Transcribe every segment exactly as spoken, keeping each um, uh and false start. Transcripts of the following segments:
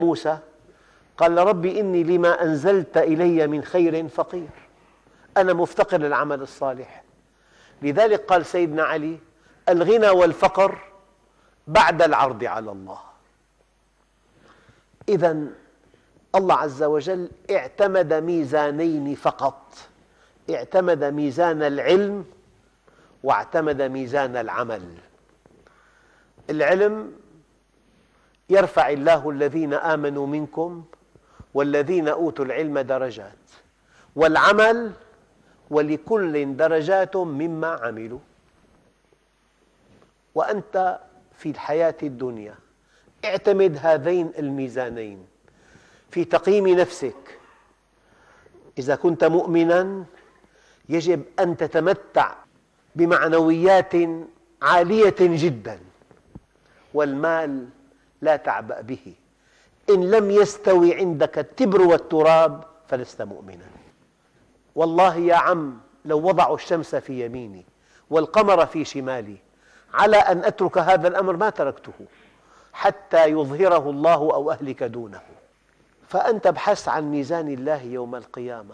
موسى قال ربي إني لما أنزلت إلي من خير فقير، أنا مفتقر للعمل الصالح. لذلك قال سيدنا علي الغنى والفقر بعد العرض على الله. إذن الله عز وجل اعتمد ميزانين فقط، اعتمد ميزان العلم واعتمد ميزان العمل. العلم يرفع الله الذين آمنوا منكم والذين أوتوا العلم درجات، والعمل ولكل درجات مما عملوا. وأنت في الحياة الدنيا اعتمد هذين الميزانين في تقييم نفسك. إذا كنت مؤمناً يجب أن تتمتع بمعنويات عالية جداً، والمال لا تعبأ به. إن لم يستوي عندك التبر والتراب فلست مؤمناً. والله يا عم لو وضعوا الشمس في يميني والقمر في شمالي على أن أترك هذا الأمر ما تركته حتى يظهره الله أو أهلك دونه. فأنت ابحث عن ميزان الله يوم القيامة.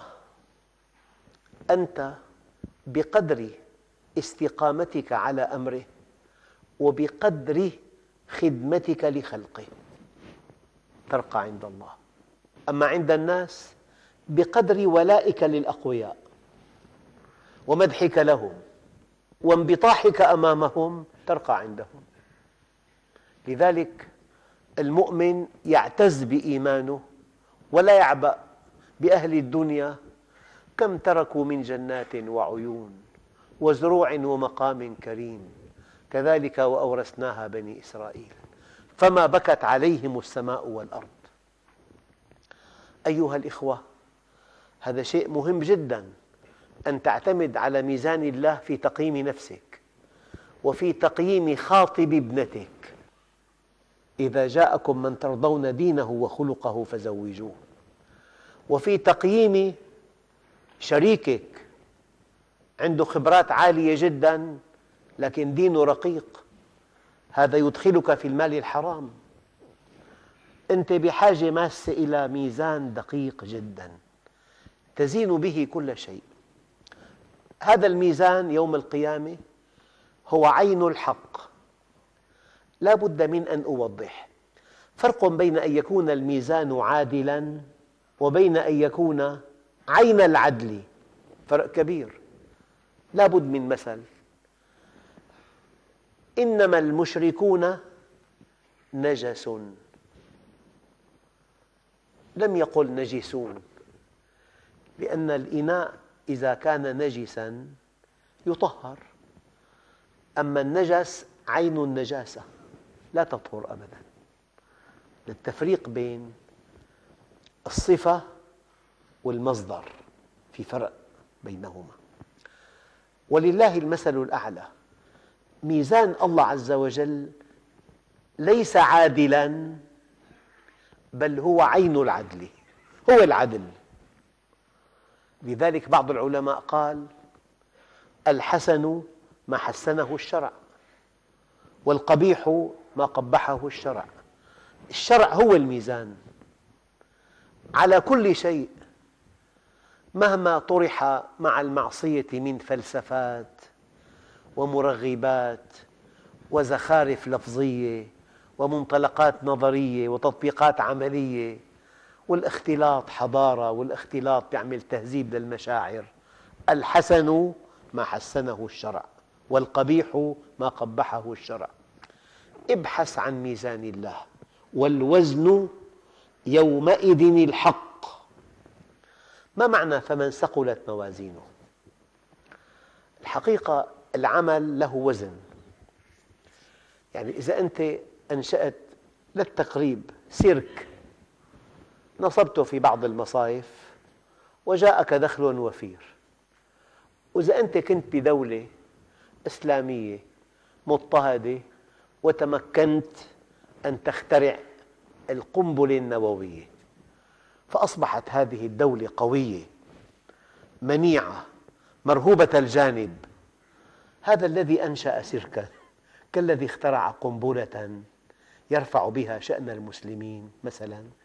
أنت بقدر استقامتك على أمره وبقدر خدمتك لخلقه ترقى عند الله. أما عند الناس بقدر ولائك للأقوياء ومدحك لهم وانبطاحك أمامهم ترقى عندهم. لذلك المؤمن يعتز بإيمانه ولا يعبأ بأهل الدنيا، كم تركوا من جنات وعيون وزروع ومقام كريم كذلك وأورثناها بني إسرائيل فما بكت عليهم السماء والأرض. أيها الإخوة، هذا شيء مهم جداً أن تعتمد على ميزان الله في تقييم نفسك وفي تقييم خاطب ابنتك. إذا جاءكم من ترضون دينه وخلقه فزوجوه. وفي تقييم شريكك، عنده خبرات عالية جداً لكن دينه رقيق، هذا يدخلك في المال الحرام. أنت بحاجة ماسة إلى ميزان دقيق جداً تزين به كل شيء. هذا الميزان يوم القيامة هو عين الحق. لا بد من أن أوضح فرق بين أن يكون الميزان عادلاً وبين أن يكون عين العدل، فرق كبير. لا بد من مثل: إنما المشركون نجس، لم يقل نجسون، لأن الإناء إذا كان نجساً يطهر، أما النجس عين النجاسة لا تطهر أبداً. للتفريق بين الصفة والمصدر في فرق بينهما. ولله المثل الأعلى. ميزان الله عز وجل ليس عادلاً بل هو عين العدل، هو العدل. لذلك بعض العلماء قال الحسن ما حسنه الشرع والقبيح ما قبحه الشرع. الشرع هو الميزان على كل شيء، مهما طرح مع المعصية من فلسفات ومرغبات وزخارف لفظية ومنطلقات نظرية وتطبيقات عملية، والاختلاط حضارة والاختلاط يعمل تهذيب للمشاعر. الحسن ما حسنه الشرع والقبيح ما قبحه الشرع. ابحث عن ميزان الله، والوزن يومئذ الحق. ما معنى فمن ثقلت موازينه؟ الحقيقة العمل له وزن. يعني إذا أنت أنشأت للتقريب سيرك نصبته في بعض المصايف وجاءك دخل وفير، وإذا أنت كنت بدولة إسلامية مضطهدة وتمكنت أن تخترع القنبلة النووية فأصبحت هذه الدولة قوية منيعة مرهوبة الجانب، هذا الذي أنشأ سيركاً كالذي اخترع قنبلة يرفع بها شأن المسلمين مثلاً